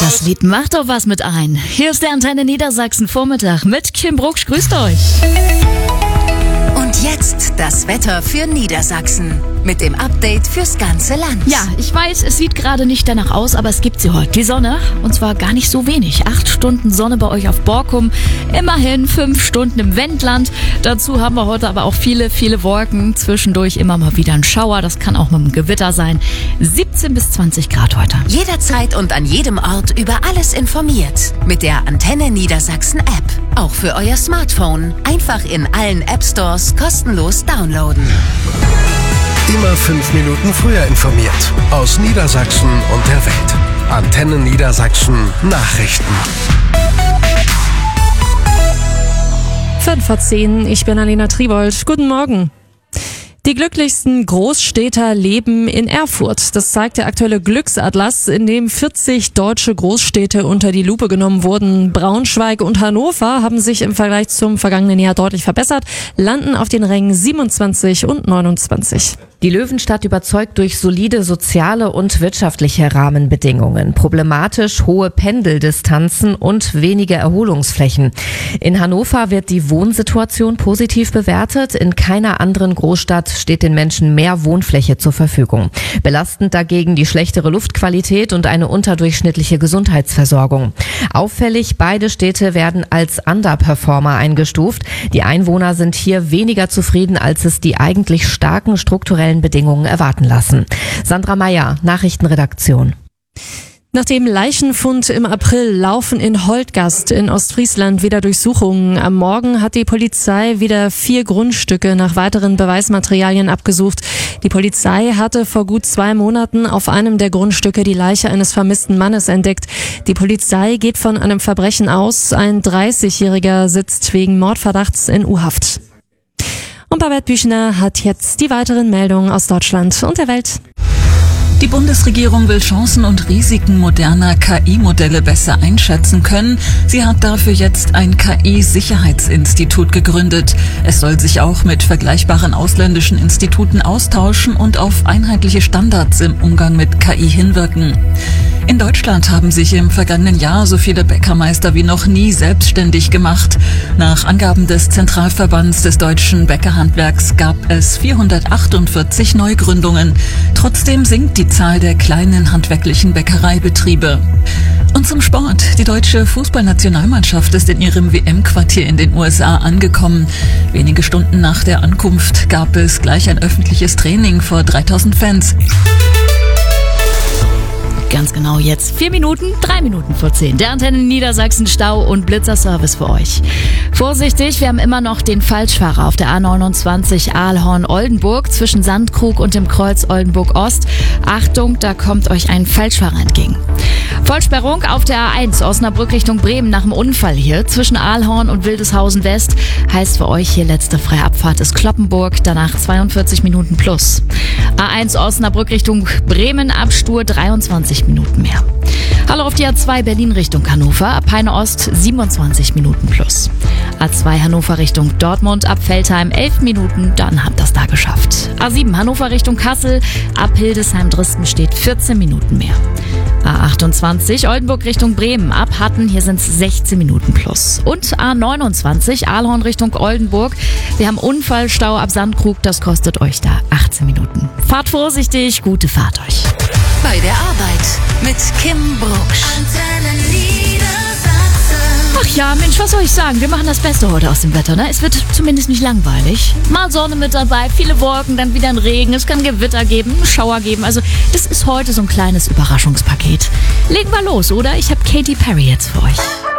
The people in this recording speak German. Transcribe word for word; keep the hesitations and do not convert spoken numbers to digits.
Das Lied macht doch was mit ein. Hier ist der Antenne Niedersachsen Vormittag mit Kim Brucksch. Grüßt euch. Und jetzt das Wetter für Niedersachsen mit dem Update fürs ganze Land. Ja, ich weiß, es sieht gerade nicht danach aus, aber es gibt sie heute. Die Sonne, und zwar gar nicht so wenig. Acht Stunden Sonne bei euch auf Borkum, immerhin fünf Stunden im Wendland. Dazu haben wir heute aber auch viele, viele Wolken. Zwischendurch immer mal wieder ein Schauer, das kann auch mit einem Gewitter sein. siebzehn bis zwanzig Grad heute. Jederzeit und an jedem Ort über alles informiert. Mit der Antenne Niedersachsen App. Auch für euer Smartphone. Einfach in allen App Stores kostenlos downloaden. Immer fünf Minuten früher informiert. Aus Niedersachsen und der Welt. Antenne Niedersachsen Nachrichten. Fünf vor zehn, ich bin Alena Tribold. Guten Morgen. Die glücklichsten Großstädter leben in Erfurt. Das zeigt der aktuelle Glücksatlas, in dem vierzig deutsche Großstädte unter die Lupe genommen wurden. Braunschweig und Hannover haben sich im Vergleich zum vergangenen Jahr deutlich verbessert, landen auf den Rängen siebenundzwanzig und neunundzwanzig. Die Löwenstadt überzeugt durch solide soziale und wirtschaftliche Rahmenbedingungen. Problematisch hohe Pendeldistanzen und wenige Erholungsflächen. In Hannover wird die Wohnsituation positiv bewertet. In keiner anderen Großstadt steht den Menschen mehr Wohnfläche zur Verfügung. Belastend dagegen die schlechtere Luftqualität und eine unterdurchschnittliche Gesundheitsversorgung. Auffällig, beide Städte werden als Underperformer eingestuft. Die Einwohner sind hier weniger zufrieden, als es die eigentlich starken strukturellen Bedingungen erwarten lassen. Sandra Meyer, Nachrichtenredaktion. Nach dem Leichenfund im April laufen in Holtgast in Ostfriesland wieder Durchsuchungen. Am Morgen hat die Polizei wieder vier Grundstücke nach weiteren Beweismaterialien abgesucht. Die Polizei hatte vor gut zwei Monaten auf einem der Grundstücke die Leiche eines vermissten Mannes entdeckt. Die Polizei geht von einem Verbrechen aus. Ein dreißigjähriger sitzt wegen Mordverdachts in U-Haft. Und Babette Büchner hat jetzt die weiteren Meldungen aus Deutschland und der Welt. Die Bundesregierung will Chancen und Risiken moderner K I-Modelle besser einschätzen können. Sie hat dafür jetzt ein K I-Sicherheitsinstitut gegründet. Es soll sich auch mit vergleichbaren ausländischen Instituten austauschen und auf einheitliche Standards im Umgang mit K I hinwirken. In Deutschland haben sich im vergangenen Jahr so viele Bäckermeister wie noch nie selbstständig gemacht. Nach Angaben des Zentralverbands des deutschen Bäckerhandwerks gab es vierhundertachtundvierzig Neugründungen. Trotzdem sinkt die Zahl der kleinen handwerklichen Bäckereibetriebe. Und zum Sport. Die deutsche Fußballnationalmannschaft ist in ihrem W M-Quartier in den U S A angekommen. Wenige Stunden nach der Ankunft gab es gleich ein öffentliches Training vor dreitausend Fans. Ganz genau jetzt. Vier Minuten, drei Minuten vor zehn. Der Antenne Niedersachsen Stau- und Blitzerservice für euch. Vorsichtig, wir haben immer noch den Falschfahrer auf der A neunundzwanzig Aalhorn-Oldenburg zwischen Sandkrug und dem Kreuz Oldenburg-Ost. Achtung, da kommt euch ein Falschfahrer entgegen. Vollsperrung auf der A eins Osnabrück Richtung Bremen nach dem Unfall hier zwischen Aalhorn und Wildeshausen West. Heißt für euch hier letzte freie Abfahrt ist Kloppenburg, danach zweiundvierzig Minuten plus. A eins Osnabrück Richtung Bremen, Abstur dreiundzwanzig Minuten mehr. Hallo auf die A zwei Berlin Richtung Hannover, ab Peine Ost siebenundzwanzig Minuten plus. A zwei Hannover Richtung Dortmund, ab Veltheim elf Minuten, dann habt ihr das da geschafft. A sieben Hannover Richtung Kassel, ab Hildesheim-Dristen steht vierzehn Minuten mehr. A achtundzwanzig Oldenburg Richtung Bremen, ab Hatten, hier sind es sechzehn Minuten plus. Und A neunundzwanzig Aalhorn Richtung Oldenburg, wir haben Unfallstau ab Sandkrug, das kostet euch da achtzehn Minuten. Fahrt vorsichtig, gute Fahrt euch. Bei der Arbeit mit Kim Brucksch. Antenne Niedersachsen. Ach ja, Mensch, was soll ich sagen? Wir machen das Beste heute aus dem Wetter, ne? Es wird zumindest nicht langweilig. Mal Sonne mit dabei, viele Wolken, dann wieder ein Regen. Es kann Gewitter geben, einen Schauer geben. Also das ist heute so ein kleines Überraschungspaket. Legen wir los, oder? Ich habe Katy Perry jetzt für euch.